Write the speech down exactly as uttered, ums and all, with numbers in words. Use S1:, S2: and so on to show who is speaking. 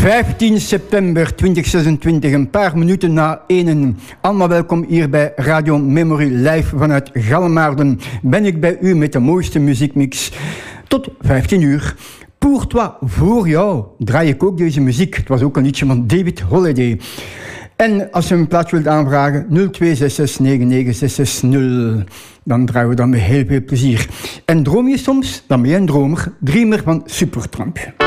S1: vijftien september tweeduizend zesentwintig, een paar minuten na enen. Allemaal welkom hier bij Radio Memory Live vanuit Galmaarden. Ben ik bij u met de mooiste muziekmix tot vijftien uur. Pour toi, voor jou, draai ik ook deze muziek. Het was ook een liedje van David Holiday. En als je een plaatje wilt aanvragen, nul twee zes zes negen negen zes zes nul. Dan draaien we dan met heel veel plezier. En droom je soms? Dan ben je een dromer. Dreamer van Supertramp.